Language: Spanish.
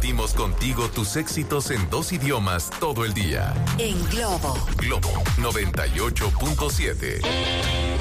compartimos contigo tus éxitos en 2 idiomas todo el día. En Globo. Globo 98.7.